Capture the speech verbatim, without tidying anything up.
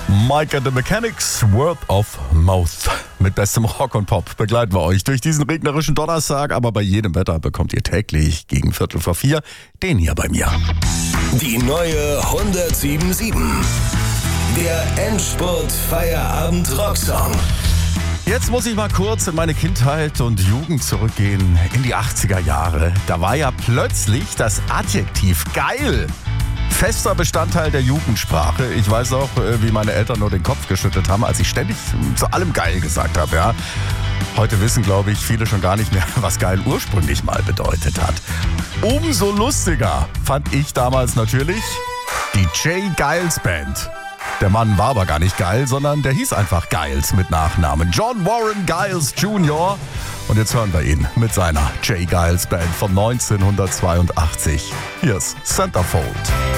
Mike and the Mechanics, Word of Mouth. Mit bestem Rock und Pop begleiten wir euch durch diesen regnerischen Donnerstag, aber bei jedem Wetter bekommt ihr täglich gegen Viertel vor vier den hier bei mir. Die neue hundertsieben Komma sieben. Der Endspurt-Feierabend-Rocksong. Jetzt muss ich mal kurz in meine Kindheit und Jugend zurückgehen, in die achtziger Jahre. Da war ja plötzlich das Adjektiv geil fester Bestandteil der Jugendsprache. Ich weiß auch, wie meine Eltern nur den Kopf geschüttelt haben, als ich ständig zu allem geil gesagt habe. Ja. Heute wissen, glaube ich, viele schon gar nicht mehr, was geil ursprünglich mal bedeutet hat. Umso lustiger fand ich damals natürlich die Jay Giles Band. Der Mann war aber gar nicht geil, sondern der hieß einfach Giles mit Nachnamen. John Warren Giles Junior Und jetzt hören wir ihn mit seiner Jay Giles Band von neunzehnhundertzweiundachtzig. Hier ist Centerfold.